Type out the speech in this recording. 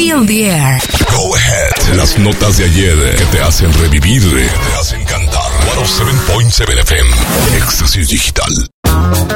Feel the Air. Go Ahead. Las notas de ayer que te hacen revivir, que te hacen cantar. 107.7 FM. Éxtasis Digital.